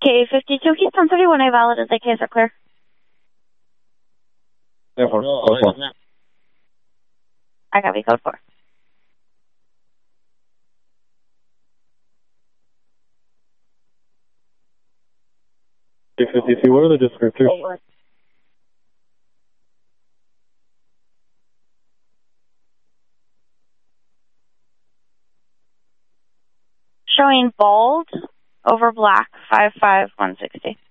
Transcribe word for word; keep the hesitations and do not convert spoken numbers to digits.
K fifty-two Keystone thirty-one A valid as A Ks are clear. Yeah, four. Code four. I copy code four. K fifty-two, what are the descriptors? Over. Showing bold over black, five five one sixty.